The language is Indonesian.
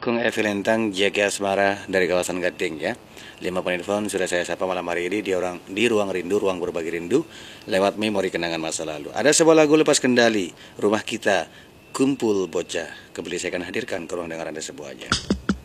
Kung Evi Lentang, Jeki Asmara dari kawasan Gading ya. 5 penelpon sudah saya sapa malam hari ini di ruang rindu, ruang berbagi rindu lewat memori kenangan masa lalu. Ada sebuah lagu lepas kendali, Rumah Kita, Kumpul Bocah. Kembali saya akan hadirkan ke ruang dengar Anda sebuahnya.